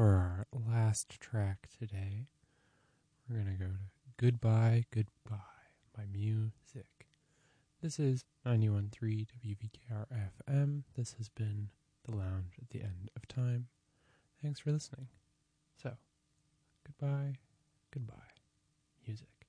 for our last track today, we're going to go to Goodbye, Goodbye by Music. This is 91.3 WVKR FM. This has been The Lounge at the End of Time. Thanks for listening. So, goodbye, goodbye, music.